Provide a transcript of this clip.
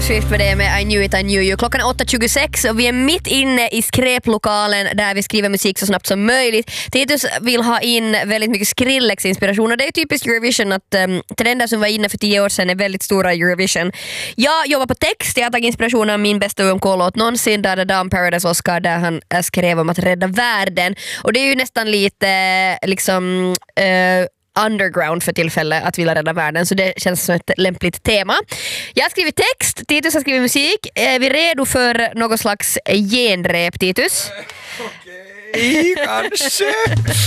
Swift med det med I knew it, I knew you. Klockan är 8.26 och vi är mitt inne i skräplokalen där vi skriver musik så snabbt som möjligt. Titus vill ha in väldigt mycket Skrillex-inspiration och det är typiskt Eurovision att trender som var inne för 10 år sedan är väldigt stora i Eurovision. Jag jobbar på text, jag har tagit inspiration av min bästa UMK-låt någonsin, där Dam Paradise Oscar, där han skrev om att rädda världen. Och det är ju nästan lite liksom underground för tillfället att vilja rädda världen, så det känns som ett lämpligt tema. Jag har skrivit text, Titus har skrivit musik. Är vi redo för något slags genrep, Titus? Okej, kanske.